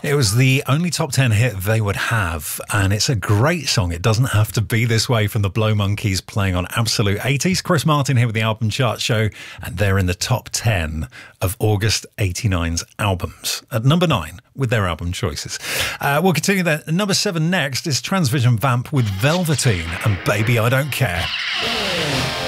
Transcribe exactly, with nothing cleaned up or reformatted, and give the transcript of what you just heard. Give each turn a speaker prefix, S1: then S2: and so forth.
S1: It was the only top ten hit they would have, and it's a great song. It doesn't have to be this way, from the Blow Monkeys, playing on Absolute eighties. Chris Martin here with the Album Chart Show, and they're in the top ten of August eighty-nine's albums. At number nine, with their album choices. Uh, we'll continue there. Number seven next is Transvision Vamp with Velveteen and Baby I Don't Care.